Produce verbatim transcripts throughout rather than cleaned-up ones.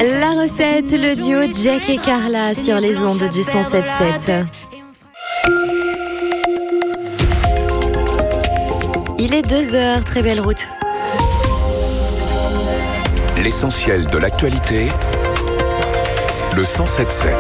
La recette, le duo Jack et Carla sur les ondes du cent sept sept. Il est deux heures, très belle route. L'essentiel de l'actualité, le cent sept sept.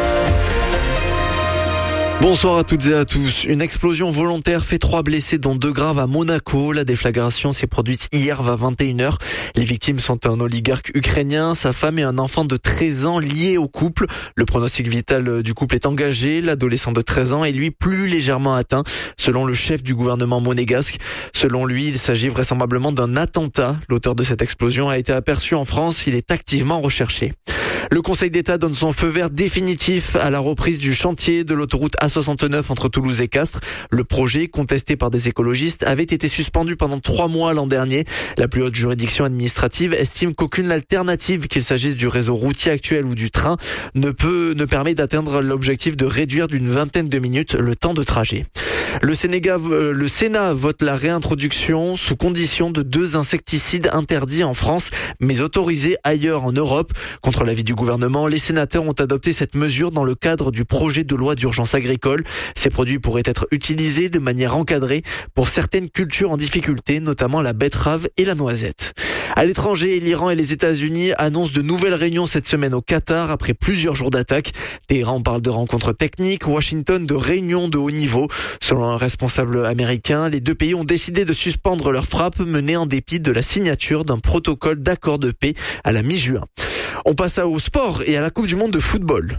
Bonsoir à toutes et à tous. Une explosion volontaire fait trois blessés dont deux graves à Monaco. La déflagration s'est produite hier vers vingt et une heures. Les victimes sont un oligarque ukrainien, sa femme et un enfant de treize ans liés au couple. Le pronostic vital du couple est engagé. L'adolescent de treize ans est lui plus légèrement atteint, selon le chef du gouvernement monégasque. Selon lui, il s'agit vraisemblablement d'un attentat. L'auteur de cette explosion a été aperçu en France. Il est activement recherché. Le Conseil d'État donne son feu vert définitif à la reprise du chantier de l'autoroute A soixante-neuf entre Toulouse et Castres. Le projet, contesté par des écologistes, avait été suspendu pendant trois mois l'an dernier. La plus haute juridiction administrative estime qu'aucune alternative, qu'il s'agisse du réseau routier actuel ou du train, ne peut, ne permet d'atteindre l'objectif de réduire d'une vingtaine de minutes le temps de trajet. Le Sénégal, le Sénat vote la réintroduction sous condition de deux insecticides interdits en France, mais autorisés ailleurs en Europe. Contre l'avis du gouvernement, les sénateurs ont adopté cette mesure dans le cadre du projet de loi d'urgence agricole. Ces produits pourraient être utilisés de manière encadrée pour certaines cultures en difficulté, notamment la betterave et la noisette. À l'étranger, l'Iran et les États-Unis annoncent de nouvelles réunions cette semaine au Qatar après plusieurs jours d'attaques. Téhéran parle de rencontres techniques, Washington de réunions de haut niveau. Selon un responsable américain, les deux pays ont décidé de suspendre leurs frappes menées en dépit de la signature d'un protocole d'accord de paix à la mi-juin. On passe au sport et à la Coupe du monde de football.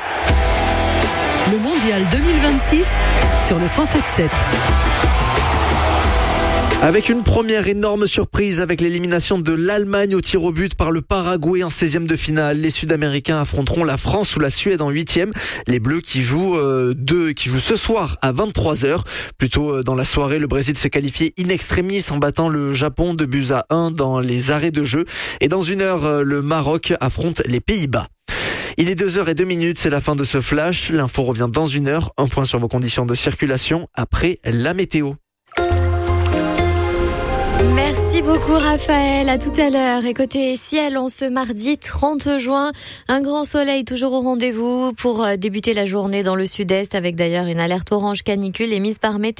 Le mondial deux mille vingt-six sur le cent sept sept. Avec une première énorme surprise avec l'élimination de l'Allemagne au tir au but par le Paraguay en seizième de finale. Les Sud-Américains affronteront la France ou la Suède en huitième. Les Bleus qui jouent euh, deux, qui jouent ce soir à vingt-trois heures. Plus tôt euh, dans la soirée, le Brésil s'est qualifié in extremis en battant le Japon de buts à un dans les arrêts de jeu. Et dans une heure, euh, le Maroc affronte les Pays-Bas. Il est deux heures et deux minutes, c'est la fin de ce flash. L'info revient dans une heure. Un point sur vos conditions de circulation après la météo. Merci beaucoup Raphaël, à tout à l'heure. Et côté ciel, on ce mardi trente juin, un grand soleil toujours au rendez-vous pour débuter la journée dans le sud-est avec d'ailleurs une alerte orange canicule émise par Météo.